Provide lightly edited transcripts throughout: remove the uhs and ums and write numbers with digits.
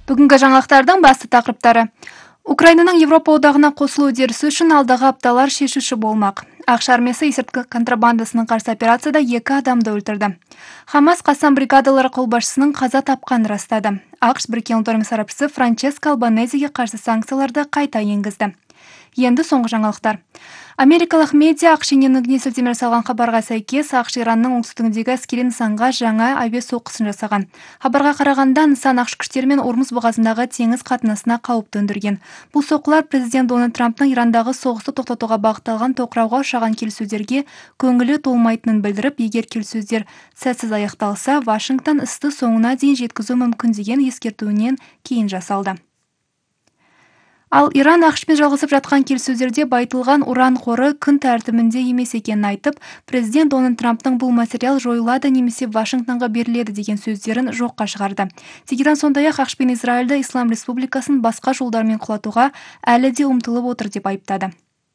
Бүгінгі жаңалықтардың басты тақырыптары. Украинаның Европа одағына қосылу үдерісі үшін алдағы апталар шешуші болмақ. Ақша армиясы есірткі контрабандасының қарсы операцияда 2 адамды өлтірді. Хамас Қассам бригадалары қолбасшысының қаза тапқанын растады. ақш Біріккен ұлттар ұйымы сарапшысы Франческо Албанезиге қарсы санкцияларды қайта енгізді. Енді соңғы жаңалықтар. Америкалық медиа ақшененігіне сілтеме жасалған хабарға сәйкес, ақш Иранның оңтүстігіндегі әскери нысанға жаңа әуе соққысын жасаған. Хабарға қарағанда нысан ақш күштері мен Ормұз бұғазындағы теңіз қатынасына қауіп төндірген. Бұл соққылар президент Дональд Трамптың Ирандағы соғысты тоқтатуға бағытталған тоқырауға ұшаған келіссөздерге көңілі толмайтынын білдіріп, егер келіссөздер сәтсіз аяқталса, Вашингтон істі соңына дейін жеткізу мүмкін деген ескертуінен кейін жасалды. Ал Иран ақшпен жалғасып жатқан келіссөздерде байытылған уран қоры күн тәртібінде емес екенін айтып, президент Дональд Трамптың бұл материал жойылады немесе Вашингтонға беріледі деген сөздерін жоққа шығарды. Тегеран сондай-ақ ақш пен Израильді Ислам Республикасын басқа жолдармен құлатуға әлі де ұмтылып отыр деп айыптады.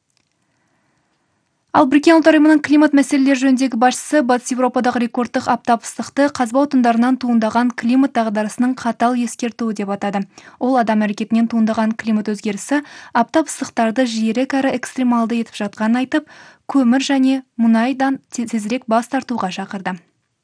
Ал Біріккен ұлттар ұйымының климат мәселелері жөніндегі басшысы Батыс Еуропадағы рекордтық аптап ыстықты қазба отындарынан туындаған климат дағдарысының қатал ескертуі деп атады. Ол адам әрекетінен туындаған климат өзгерісі аптап ыстықтарды жиірек әрі экстремалды етіп жатқанын айтып, көмір және мұнайдан тезірек бас тартуға шақырды.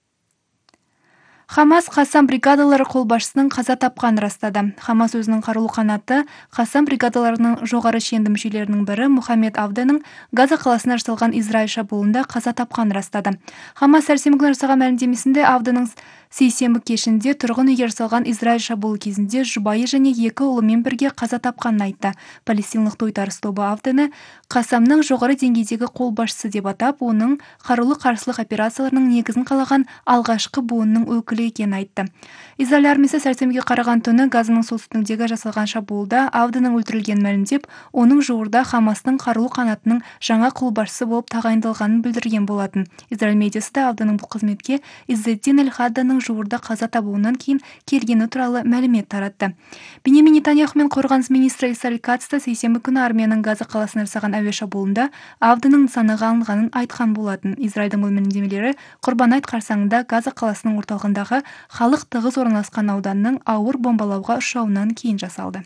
Хамас Қассам бригадалары қолбасшысының қаза тапқанын растады. Хамас өзінің қарулы қанаты Қассам бригадаларының жоғары шенді мүшелерінің бірі Мухаммед Авданың Газа қаласына жасалған Израиль шабуылында қаза тапқанын растады. Хамас сәрсенбі күні жасаған мәлімдемесінде Авданың сейсенбі кешінде тұрғын үйге жасалған Израиль шабуылы кезінде жұбайы және 2 ұлымен бірге қаза тапқанын айтты. Палестиналық тойтарыс тобы Авданы Қассамның жоғары деңгейдегі қолбасшысы деп атап, оның қарулы қарсылық операцияларының негізін қалаған алғашқы буынның өкілі екенін айтты. Израиль армиясы сәрсенбіге қараған түні Газаның солтүстігіндегі жасалған шабуылда Авданың өлтірілгенін мәлімдеп, оның жуырда Хамастың қарулы қанатының жаңа қолбасшысы болып тағайындалғанын білдірген болатын. Израиль медиасы да Авданың бұл қызметке Иззеддин эль-Хадданың жуырда қаза табуынан кейін келгені туралы мәлімет таратты. Беньямин Нетаньяху мен қорғаныс министрі Исраиль Кац та сейсенбі күні армияның Газа қаласына жасаған әуе шабуылында Авданың нысанаға алынғанын айтқан болатын. Израильдің бұл мәлімдемелері Құрбан айт қарсаңында Газа қаласының орталығындағы халық тығыз орналасқан ауданның ауыр бомбалауға ұшырауынан кейін жасалды.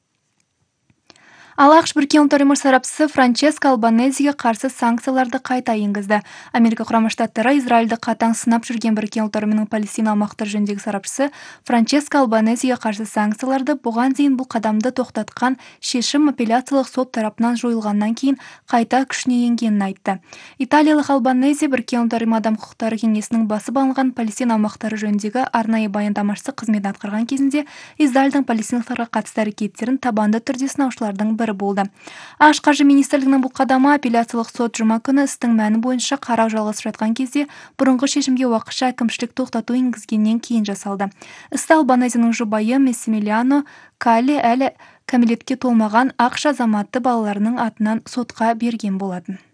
Ал ақш Біріккен ұлттар ұйымы сарапшысы Франческо Албанезиге қарсы санкцияларды қайта енгізді. Америка құрама штаттары Израильді қатаң сынап жүрген Біріккен ұлттар ұйымының Палестина аумақтары жөніндегі сарапшысы Франческо Албанезиге қарсы санкцияларды бұған дейін бұл қадамды тоқтатқан шешім апелляциялық сот тарапынан жойылғаннан кейін қайта күшіне енгенін айтты. Италиялық Албанези Біріккен ұлттар ұйымы адам құқықтары кеңесінің басып алынған Палестина аумақтары жөніндегі арнайы баяндамашысы қызметін атқарған кезінде Израильдің палестиналықтарға қатысты әрекеттерін табанды түрде сынаушылардың бірі болды. ақш қаржы министрлігінің бұл қадамы апелляциялық сот жұма күні істің мәні бойынша қарау жалғасып жатқан кезде бұрынғы шешімге уақытша әкімшілік тоқтату енгізгеннен кейін жасалды. Істі Албанезінің жұбайы Мессимилиано Калли әлі кәмелетке толмаған ақш азаматы балаларының атынан сотқа берген болатын.